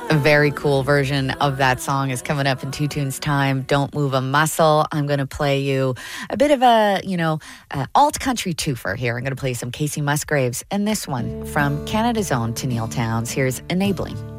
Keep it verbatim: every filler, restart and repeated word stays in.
A very cool version of that song is coming up in Two Tunes time. Don't Move a Muscle. I'm going to play you a bit of a, you know, uh, alt country twofer here. I'm going to play some Casey Musgraves and this one from Canada's own Tenille Townes. Here's Enabling.